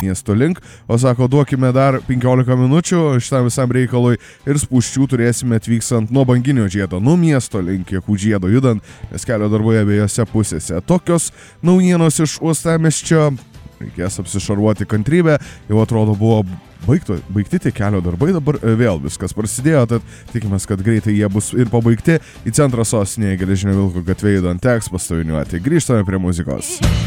miesto link, o sako, duokime dar 15 minučių šitam visam reikalui ir spūsčių turėsime atvykstant nuo Banginio žiedo, nuo miesto link Jakų žiedo judant, nes kelio darbai abiejose pusėse. Tokios naujienos iš uostamiesčio, reikės apsišarvuoti kantrybę, jau atrodo buvo baigti tie kelio darbai, dabar vėl viskas prasidėjo, tad tikimės, kad greitai jie bus ir pabaigti. Į centrą sostinėje Geležinio Vilko gatvėje judant teks pastoviniuoti. Grįžtame prie muzikos.